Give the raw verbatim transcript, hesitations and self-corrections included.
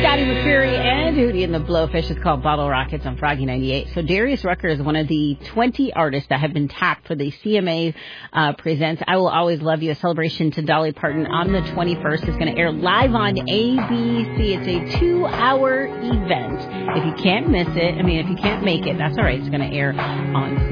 Scotty McCreery and Hootie and the Blowfish. It's called Bottle Rockets on Froggy ninety-eight. So Darius Rucker is one of the twenty artists that have been tapped for the C M A uh, Presents I Will Always Love You, a celebration to Dolly Parton on the twenty-first. It's going to air live on A B C. It's a two-hour event. If you can't miss it, I mean, if you can't make it, that's all right. It's going to air on